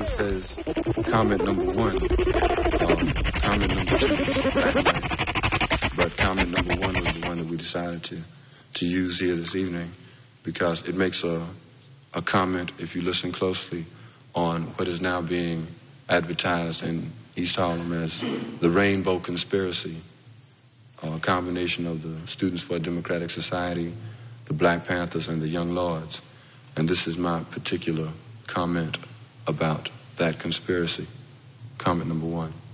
says comment number one. Comment number two is background. But comment number one was the one that we decided to use here this evening because it makes a comment, if you listen closely, on what is now being advertised in East Harlem as the Rainbow Conspiracy, a combination of the Students for a Democratic Society, the Black Panthers, and the Young Lords. And this is my particular comment about that conspiracy. Comment number one.